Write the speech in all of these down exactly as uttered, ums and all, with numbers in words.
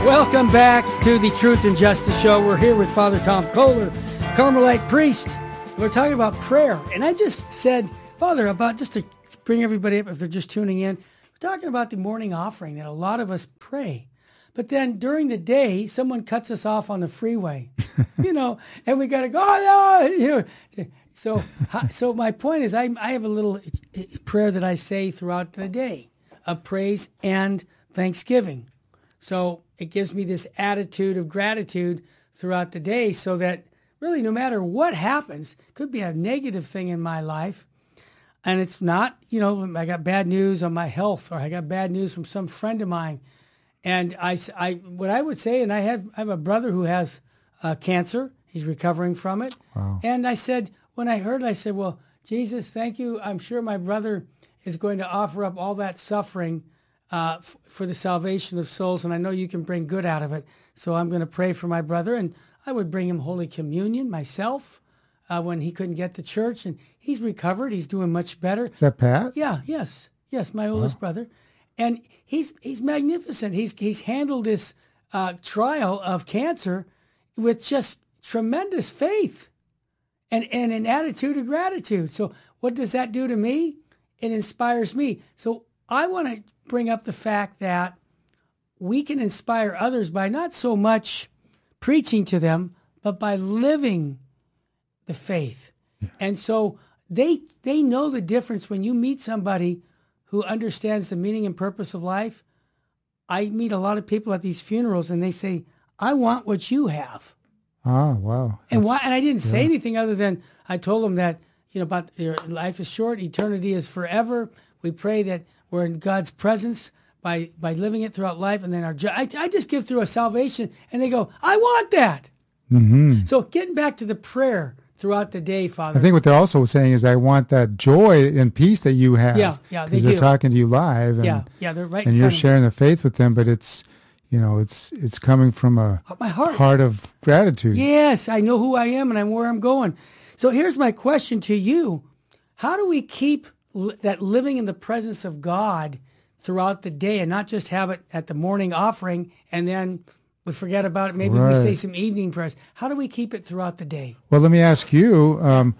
Welcome back to the Truth and Justice Show. We're here with Father Tom Kohler, Carmelite priest. We're talking about prayer. And I just said, Father, about just to bring everybody up if they're just tuning in, we're talking about the morning offering that a lot of us pray. But then during the day, someone cuts us off on the freeway, you know, and we got to go, oh, no, you know. So, so my point is I, I have a little prayer that I say throughout the day of praise and thanksgiving. So it gives me this attitude of gratitude throughout the day so that really no matter what happens, could be a negative thing in my life, and it's not, you know, I got bad news on my health or I got bad news from some friend of mine. And I, I what I would say, and I have, I have a brother who has uh, cancer. He's recovering from it. Wow. And I said, when I heard it, I said, well, Jesus, thank you. I'm sure my brother is going to offer up all that suffering Uh, f- for the salvation of souls, and I know you can bring good out of it. So I'm going to pray for my brother, and I would bring him Holy Communion myself uh, when he couldn't get to church, and he's recovered. He's doing much better. Is that Pat? Yeah, yes, yes, my oldest Wow. brother, and he's he's magnificent. He's he's handled this uh, trial of cancer with just tremendous faith and and an attitude of gratitude. So what does that do to me? It inspires me. So I want to bring up the fact that we can inspire others by not so much preaching to them, but by living the faith. Yeah. And so they they know the difference when you meet somebody who understands the meaning and purpose of life. I meet a lot of people at these funerals and they say, I want what you have. Oh, wow. And That's, why? And I didn't say yeah. anything other than I told them that, you know, about your life is short, eternity is forever. We pray that we're in God's presence by, by living it throughout life. And then our I, I just give through a salvation and they go, I want that. Mm-hmm. So getting back to the prayer throughout the day, Father. I think what they're also saying is I want that joy and peace that you have. Yeah, yeah, they Because they're do. talking to you live. And, yeah, yeah, they're right. And in you're front of sharing the faith with them, but it's, you know, it's it's coming from a me. My heart. heart of gratitude. Yes, I know who I am and I'm where I'm going. So here's my question to you. How do we keep li- that living in the presence of God throughout the day and not just have it at the morning offering and then we forget about it? Maybe Right. we say some evening prayers. How do we keep it throughout the day? Well, let me ask you, um,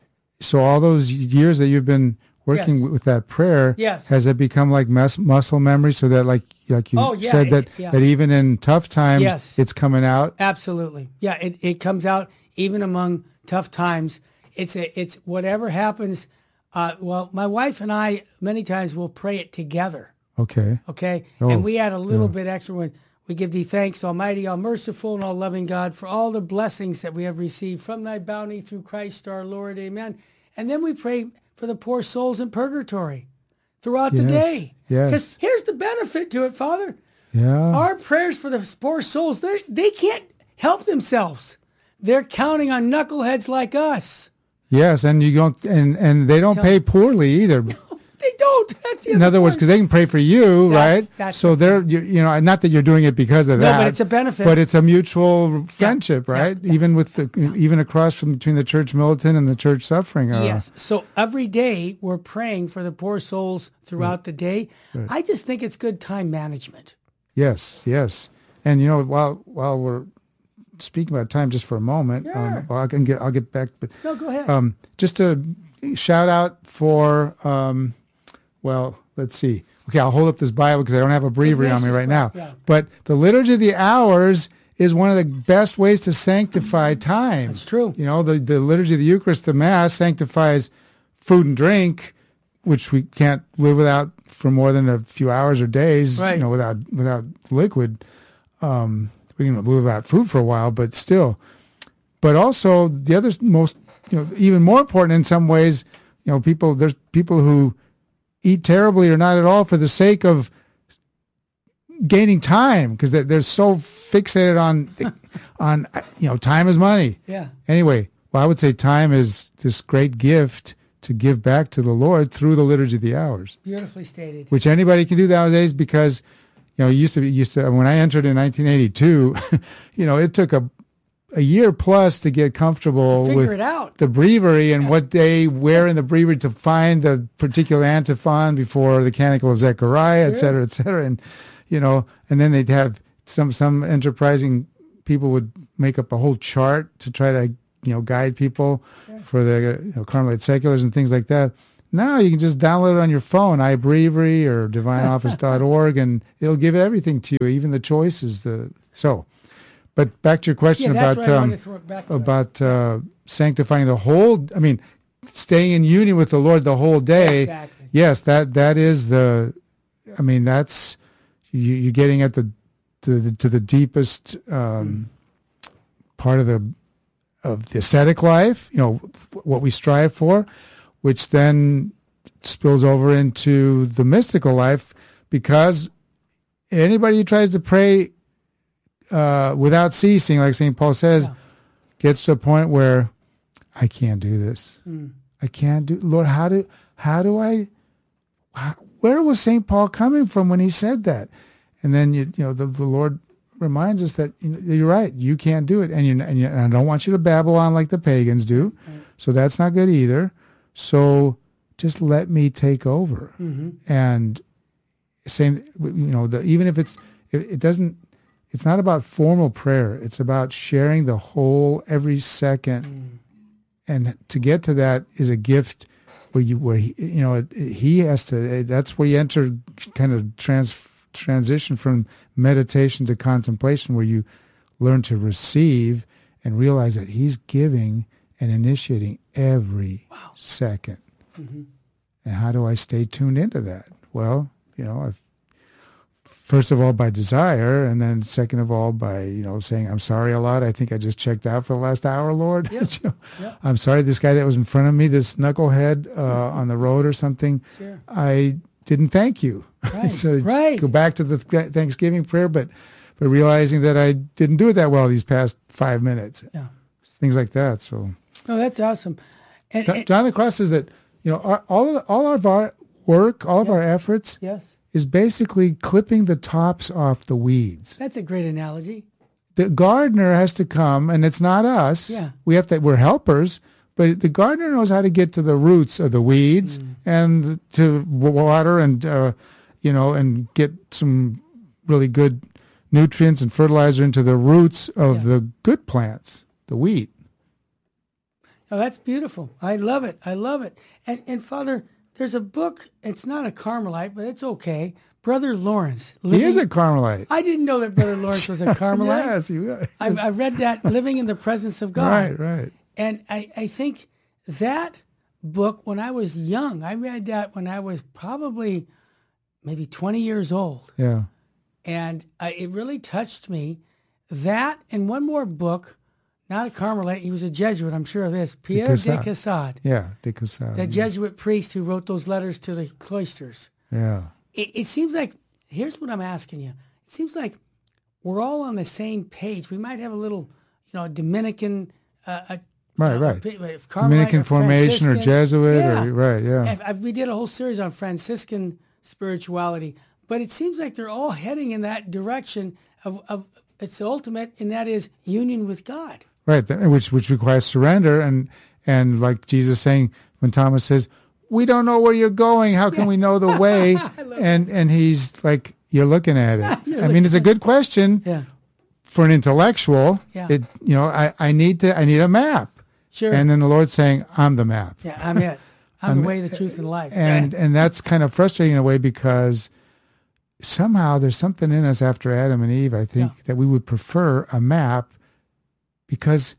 so all those years that you've been working Yes. with, with that prayer, Yes. has it become like mus- muscle memory so that like like you Oh, yeah, said that, it's- yeah. that even in tough times, Yes. it's coming out? Absolutely. Yeah, it, it comes out even among tough times. It's a, it's whatever happens. Uh, well, my wife and I many times will pray it together. Okay. Okay, Oh, and we add a little yeah. bit extra when we give thee thanks, Almighty, all merciful, and all loving God, for all the blessings that we have received from thy bounty through Christ our Lord. Amen. And then we pray for the poor souls in purgatory throughout the Yes, day. yes. Because here's the benefit to it, Father. Yeah. Our prayers for the poor souls, they they can't help themselves. They're counting on knuckleheads like us. Yes, and you don't, and, and they don't Tell pay me. poorly either. They don't. That's the In other words, point. because they can pray for you, That's- right? that's so the they're, you, you know, not that you're doing it because of No, that. but it's a benefit. But it's a mutual friendship, right? yeah. Even with the, even across from between the church militant and the church suffering. Uh, Yes. So every day we're praying for the poor souls throughout the day. Right. I just think it's good time management. Yes, yes. And you know, while while we're speaking about time, just for a moment, Sure. um, well, I can get I'll get back, but No, go ahead. um, just to shout out for, um, well, let's see. Okay, I'll hold up this Bible because I don't have a breviary on me Ignatius right now. Bible, yeah. But the Liturgy of the Hours is one of the best ways to sanctify time. That's true. You know, the, the Liturgy of the Eucharist, the Mass, sanctifies food and drink, which we can't live without for more than a few hours or days, Right. you know, without without liquid. Um, we can live without food for a while, but still. But also the other most, you know, even more important in some ways, you know, people, there's people who eat terribly or not at all for the sake of gaining time because they're, they're so fixated on, on, you know, time is money. Yeah. Anyway, well, I would say time is this great gift to give back to the Lord through the Liturgy of the Hours, Beautifully stated. which anybody can do nowadays because, you know, it used to be, used to, when I entered in nineteen eighty-two, you know, it took a, a year plus to get comfortable Figure with it out. the breviary and what day, where in the breviary to find the particular antiphon before the Canticle of Zechariah, et cetera, et cetera. And, you know, and then they'd have some some enterprising people would make up a whole chart to try to, you know, guide people yeah. for the, you know, Carmelite seculars and things like that. Now you can just download it on your phone, iBreviary or divine office dot org, and it'll give everything to you, even the choices. The, so, but back to your question yeah, about um, about uh, sanctifying the whole. I mean, staying in union with the Lord the whole day. Exactly. Yes, that that is the. I mean, that's you, you're getting at the to the, to the deepest um, mm. part of the of the ascetic life. You know, what we strive for, which then spills over into the mystical life, because anybody who tries to pray uh, without ceasing, like Saint Paul says, yeah. gets to a point where I can't do this. Mm. I can't do. Lord, how do how do I? How, where was Saint Paul coming from when he said that? And then you you know the, the Lord reminds us that, you know, you're right. You can't do it, and you and, you, and I don't want you to babble on like the pagans do. Right. So that's not good either. So just let me take over. Mm-hmm. And same, you know, the, even if it's, it, it doesn't, it's not about formal prayer. It's about sharing the whole every second. Mm. And to get to that is a gift where you, where he, you know, he has to, that's where you enter kind of trans, transition from meditation to contemplation, where you learn to receive and realize that he's giving and initiating every wow. second. Mm-hmm. And how do I stay tuned into that? Well, you know, I've, first of all, by desire, and then second of all, by, you know, saying, I'm sorry a lot. I think I just checked out for the last hour, Lord. Yep. you know, yep. I'm sorry, this guy that was in front of me, this knucklehead uh, mm-hmm. on the road or something, sure. I didn't thank you. Right. so right. go back to the Thanksgiving prayer, but, but realizing that I didn't do it that well these past five minutes. Yeah. Things like that, so... Oh, that's awesome. And, and John the Cross says that, you know, our, all of, all of our work, all of yes, our efforts, yes. is basically clipping the tops off the weeds. That's a great analogy. The gardener has to come, and it's not us. Yeah. We have to. We're helpers, but the gardener knows how to get to the roots of the weeds mm. and to water and uh, you know, and get some really good nutrients and fertilizer into the roots of yeah. the good plants, the wheat. Oh, that's beautiful. I love it. I love it. And and Father, there's a book. It's not a Carmelite, but it's okay. Brother Lawrence. Living, he is a Carmelite. I didn't know that Brother Lawrence was a Carmelite. yes, he was. I, I read that, Living in the Presence of God. Right, right. And I, I think that book, when I was young, I read that when I was probably maybe twenty years old. Yeah. And I, it really touched me. That and one more book. Not a Carmelite. He was a Jesuit, I'm sure of this. Pierre de Caussade. Yeah, de Caussade. The yeah. Jesuit priest who wrote those letters to the cloisters. Yeah. It, it seems like, here's what I'm asking you. It seems like we're all on the same page. We might have a little, you know, Dominican... Uh, a, right, uh, right. Carmelite Dominican or formation or Jesuit. Yeah. Or, right, yeah. If, if we did a whole series on Franciscan spirituality. But it seems like they're all heading in that direction of, of it's the ultimate, and that is union with God. Right, which which requires surrender, and and like Jesus saying when Thomas says, "We don't know where you're going. How can yeah. we know the way?" and and he's like, "You're looking at it." I mean, it's a good question yeah. for an intellectual. Yeah. It you know, I, I need to I need a map. Sure. And then the Lord's saying, "I'm the map." Yeah, I'm it. I'm, I'm the way, the truth, and the life. And yeah. and that's kind of frustrating in a way, because somehow there's something in us after Adam and Eve, I think, yeah. that we would prefer a map. Because,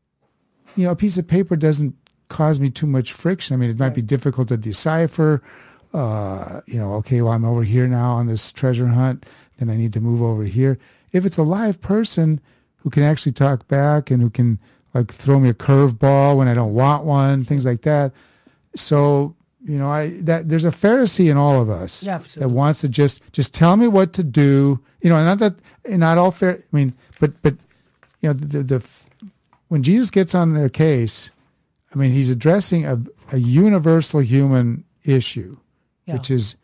you know, a piece of paper doesn't cause me too much friction. I mean, it might right. be difficult to decipher. Uh, you know, okay, well, I'm over here now on this treasure hunt. Then I need to move over here. If it's a live person who can actually talk back and who can, like, throw me a curveball when I don't want one, things like that. So, you know, I that there's a Pharisee in all of us yeah, that wants to just just tell me what to do. You know, and not that, and not all fair. I mean, but but. You know, the, the, the when Jesus gets on their case, I mean, he's addressing a, a universal human issue, yeah. which is,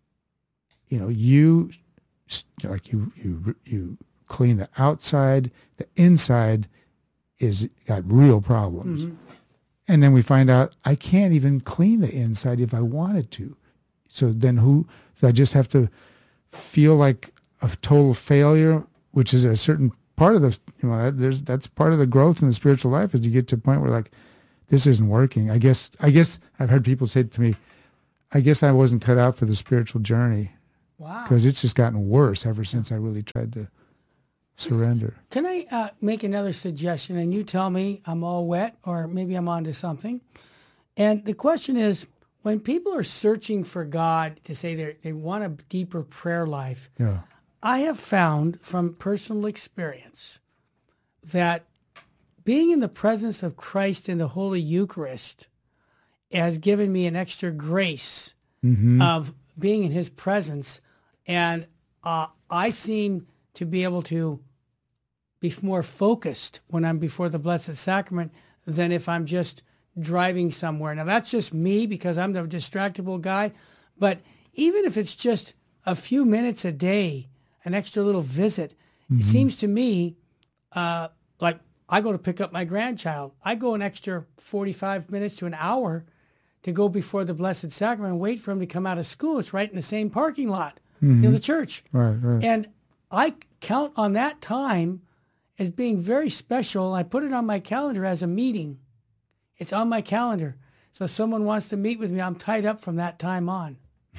you know, you like you you you clean the outside, the inside is got real problems, mm-hmm. and then we find out I can't even clean the inside if I wanted to. So then who? So I just have to feel like a total failure which is a certain part of the, you know, that, there's that's part of the growth in the spiritual life is you get to a point where like, this isn't working. I guess I guess I've heard people say to me, I guess I wasn't cut out for the spiritual journey. Wow. Because it's just gotten worse ever since I really tried to surrender. Can I uh, make another suggestion? And you tell me I'm all wet or maybe I'm onto something. And the question is, when people are searching for God to say they they want a deeper prayer life, Yeah. I have found from personal experience that being in the presence of Christ in the Holy Eucharist has given me an extra grace Mm-hmm. of being in his presence. And uh, I seem to be able to be more focused when I'm before the Blessed Sacrament than if I'm just driving somewhere. Now, that's just me because I'm the distractible guy. But even if it's just a few minutes a day, an extra little visit, Mm-hmm. it seems to me uh, like I go to pick up my grandchild. I go an extra forty-five minutes to an hour to go before the Blessed Sacrament and wait for him to come out of school. It's right in the same parking lot, Mm-hmm. you know, the church. Right, right. And I count on that time as being very special. I put it on my calendar as a meeting. It's on my calendar. So if someone wants to meet with me, I'm tied up from that time on.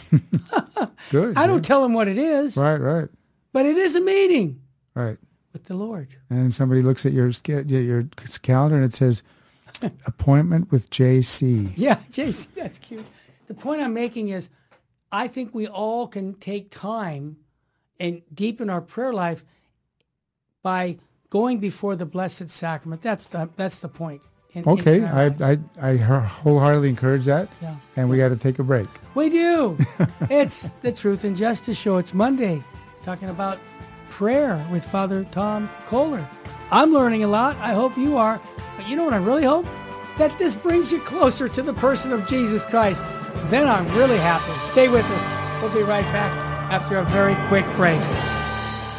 Good. I don't yeah. tell them what it is, Right, right, but it is a meeting right. with the Lord. And somebody looks at your sch- your calendar and it says, appointment with J C. Yeah, J C, that's cute. The point I'm making is I think we all can take time and deepen our prayer life by going before the Blessed Sacrament. That's the that's the point. In, Okay, in our I, lives. I I wholeheartedly encourage that. Yeah. And we got to take a break. We do. It's the Truth and Justice Show. It's Monday, talking about prayer with Father Tom Kohler. I'm learning a lot. I hope you are. But you know what I really hope? That this brings you closer to the person of Jesus Christ. Then I'm really happy. Stay with us. We'll be right back after a very quick break.